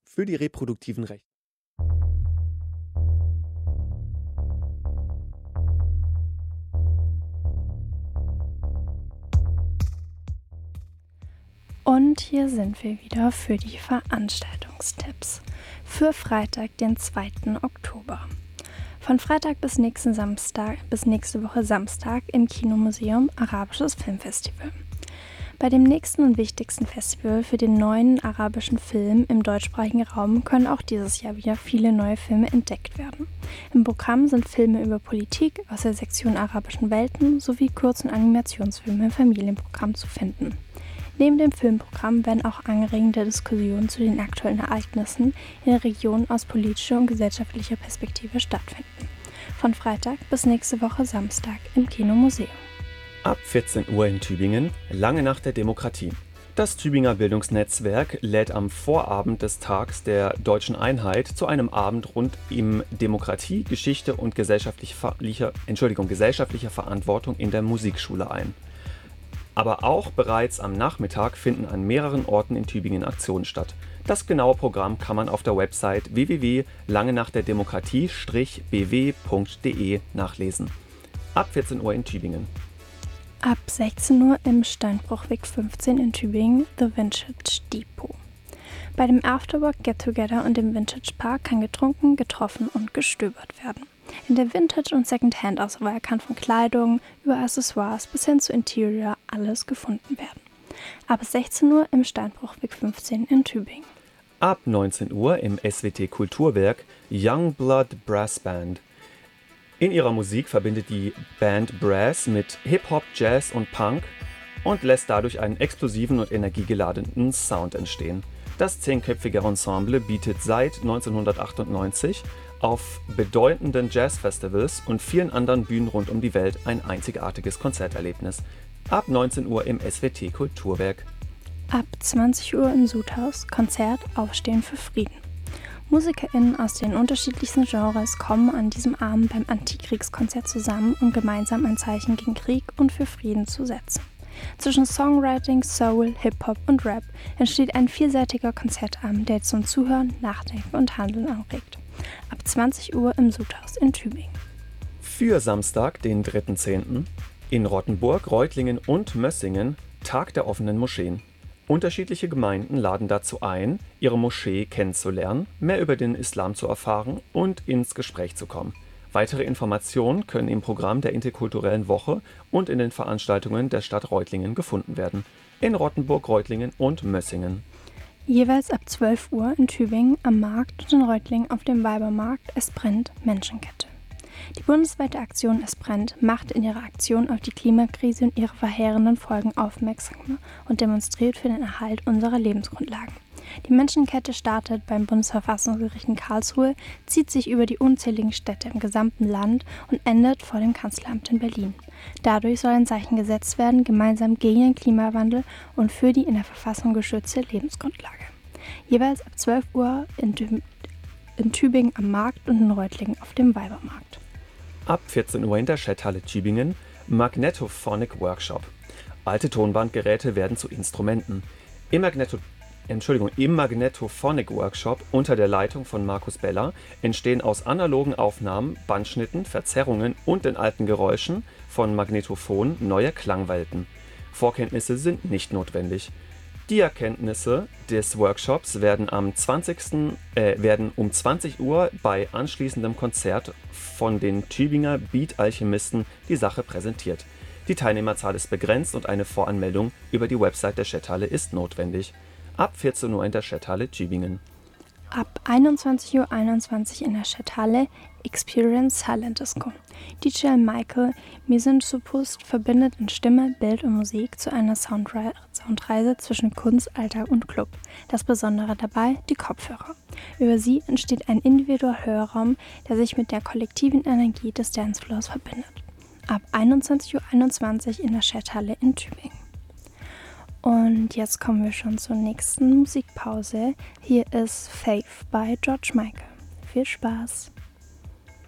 für die reproduktiven Rechte. Und hier sind wir wieder für die Veranstaltungstipps für Freitag, den 2. Oktober. Von Freitag bis nächste Woche Samstag im Kinomuseum Arabisches Filmfestival. Bei dem nächsten und wichtigsten Festival für den neuen arabischen Film im deutschsprachigen Raum können auch dieses Jahr wieder viele neue Filme entdeckt werden. Im Programm sind Filme über Politik aus der Sektion arabischen Welten sowie Kurz- und Animationsfilme im Familienprogramm zu finden. Neben dem Filmprogramm werden auch anregende Diskussionen zu den aktuellen Ereignissen in der Region aus politischer und gesellschaftlicher Perspektive stattfinden. Von Freitag bis nächste Woche Samstag im Kinomuseum. Ab 14 Uhr in Tübingen, lange nach der Demokratie. Das Tübinger Bildungsnetzwerk lädt am Vorabend des Tags der Deutschen Einheit zu einem Abend rund um Demokratie, Geschichte und gesellschaftlicher Verantwortung in der Musikschule ein. Aber auch bereits am Nachmittag finden an mehreren Orten in Tübingen Aktionen statt. Das genaue Programm kann man auf der Website www.langenachterdemokratie-bw.de nachlesen. Ab 14 Uhr in Tübingen. Ab 16 Uhr im Steinbruchweg 15 in Tübingen, The Vintage Depot. Bei dem Afterwork Get-Together und dem Vintage Park kann getrunken, getroffen und gestöbert werden. In der Vintage- und Second-Hand-Auswahl kann von Kleidung über Accessoires bis hin zu Interior alles gefunden werden. Ab 16 Uhr im Steinbruchweg 15 in Tübingen. Ab 19 Uhr im SWT Kulturwerk Youngblood Brass Band. In ihrer Musik verbindet die Band Brass mit Hip-Hop, Jazz und Punk und lässt dadurch einen explosiven und energiegeladenen Sound entstehen. Das 10-köpfige Ensemble bietet seit 1998 auf bedeutenden Jazzfestivals und vielen anderen Bühnen rund um die Welt ein einzigartiges Konzerterlebnis. Ab 19 Uhr im SWT Kulturwerk. Ab 20 Uhr im Sudhaus Konzert Aufstehen für Frieden. MusikerInnen aus den unterschiedlichsten Genres kommen an diesem Abend beim Antikriegskonzert zusammen, um gemeinsam ein Zeichen gegen Krieg und für Frieden zu setzen. Zwischen Songwriting, Soul, Hip-Hop und Rap entsteht ein vielseitiger Konzertabend, der zum Zuhören, Nachdenken und Handeln anregt. Ab 20 Uhr im Sudhaus in Tübingen. Für Samstag, den 3.10. in Rottenburg, Reutlingen und Mössingen Tag der offenen Moscheen. Unterschiedliche Gemeinden laden dazu ein, ihre Moschee kennenzulernen, mehr über den Islam zu erfahren und ins Gespräch zu kommen. Weitere Informationen können im Programm der Interkulturellen Woche und in den Veranstaltungen der Stadt Reutlingen gefunden werden. In Rottenburg, Reutlingen und Mössingen. Jeweils ab 12 Uhr in Tübingen am Markt und in Reutlingen auf dem Weibermarkt Es brennt Menschenkette. Die bundesweite Aktion Es brennt macht in ihrer Aktion auf die Klimakrise und ihre verheerenden Folgen aufmerksam und demonstriert für den Erhalt unserer Lebensgrundlagen. Die Menschenkette startet beim Bundesverfassungsgericht in Karlsruhe, zieht sich über die unzähligen Städte im gesamten Land und endet vor dem Kanzleramt in Berlin. Dadurch soll ein Zeichen gesetzt werden, gemeinsam gegen den Klimawandel und für die in der Verfassung geschützte Lebensgrundlage. Jeweils ab 12 Uhr in Tübingen am Markt und in Reutlingen auf dem Weibermarkt. Ab 14 Uhr in der Schetthalle Tübingen Magnetophonic Workshop. Alte Tonbandgeräte werden zu Instrumenten. Im Magnetophonic Workshop unter der Leitung von Markus Beller entstehen aus analogen Aufnahmen, Bandschnitten, Verzerrungen und den alten Geräuschen von Magnetophonen neue Klangwelten. Vorkenntnisse sind nicht notwendig. Die Erkenntnisse des Workshops werden um 20 Uhr bei anschließendem Konzert von den Tübinger Beat-Alchemisten die Sache präsentiert. Die Teilnehmerzahl ist begrenzt und eine Voranmeldung über die Website der Schetthalle ist notwendig. Ab 14 Uhr in der Schetthalle Tübingen. Ab 21:21 Uhr in der Schetthalle Experience Silent Disco. DJ Michael Misanthropus verbindet in Stimme, Bild und Musik zu einer Soundreise zwischen Kunst, Alltag und Club. Das Besondere dabei, die Kopfhörer. Über sie entsteht ein individueller Hörraum, der sich mit der kollektiven Energie des Dancefloors verbindet. Ab 21:21 Uhr in der Schetthalle in Tübingen. Und jetzt kommen wir schon zur nächsten Musikpause. Hier ist Faith bei George Michael. Viel Spaß!